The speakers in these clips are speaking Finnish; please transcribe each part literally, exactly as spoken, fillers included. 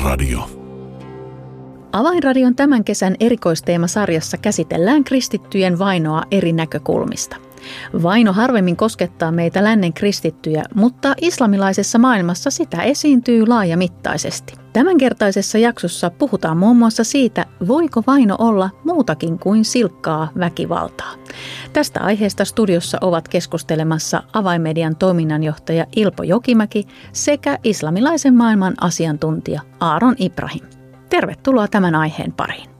Avainradio. Avainradion tämän kesän erikoisteemasarjassa käsitellään kristittyjen vainoa eri näkökulmista. Vaino harvemmin koskettaa meitä lännen kristittyjä, mutta islamilaisessa maailmassa sitä esiintyy laajamittaisesti. Tämänkertaisessa jaksossa puhutaan muun muassa siitä, voiko vaino olla muutakin kuin silkkaa väkivaltaa. Tästä aiheesta studiossa ovat keskustelemassa Avainmedian toiminnanjohtaja Ilpo Jokimäki sekä islamilaisen maailman asiantuntija Aaron Ibrahim. Tervetuloa tämän aiheen pariin.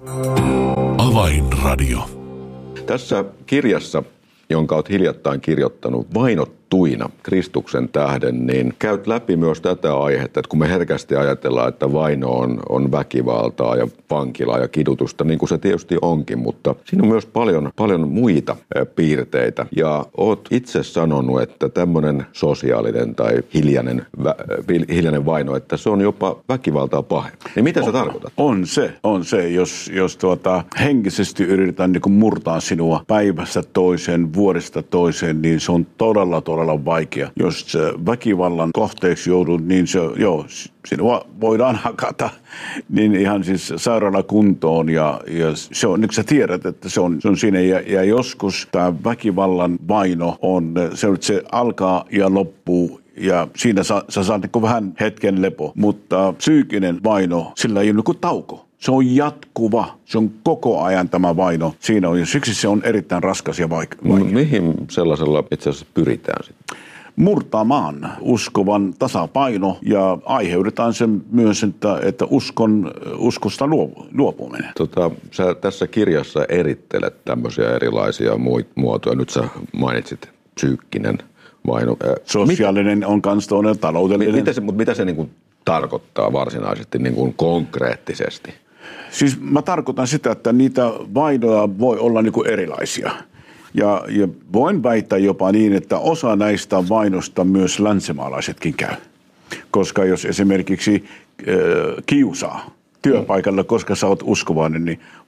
Avainradio. Tässä kirjassa, jonka olet hiljattain kirjoittanut, Vainottuina Kristuksen tähden, niin käyt läpi myös tätä aihetta, että kun me herkästi ajatellaan, että vaino on, on väkivaltaa ja vankilaa ja kidutusta, niin kuin se tietysti onkin, mutta siinä on myös paljon, paljon muita piirteitä. Ja oot itse sanonut, että tämmöinen sosiaalinen tai hiljainen, vä, hiljainen vaino, että se on jopa väkivaltaa pahempi. Niin mitä sä tarkoitat? On se, on se. Jos, jos tuota, henkisesti yritetään niin kuin murtaa sinua päivästä toiseen, vuodesta toiseen, niin se on todella, todella vaikea. Jos väkivallan kohteeksi joudut, niin se, joo, sinua voidaan hakata niin ihan siis sairaalakuntoon ja, ja se on, nyt sä tiedät, että se on, se on siinä ja, ja joskus tämä väkivallan vaino on, se, se alkaa ja loppuu. Ja siinä sä, sä saat niin vähän hetken lepo, mutta psyykkinen vaino, sillä ei ole niin tauko. Se on jatkuva, se on koko ajan tämä vaino. Siinä on, ja siksi se on erittäin raskas ja vaikea. Mihin sellaisella itse asiassa pyritään sitten? Murtamaan uskovan tasapaino ja aiheutetaan sen myös, että, että uskon, uskosta luopuminen. Tota, sä tässä kirjassa erittelet tämmöisiä erilaisia muotoja. Nyt sä mainitsit psyykkinen vaino. Sosiaalinen mit, on kans toinen, taloudellinen. Mitä se, mutta mitä se niin kuin tarkoittaa varsinaisesti niin kuin konkreettisesti? Siis mä tarkoitan sitä, että niitä vainoja voi olla niin kuin erilaisia. Ja, ja voin väittää jopa niin, että osa näistä vainosta myös länsimaalaisetkin käy. Koska jos esimerkiksi äh, kiusaa työpaikalla, koska sä oot uskovainen, niin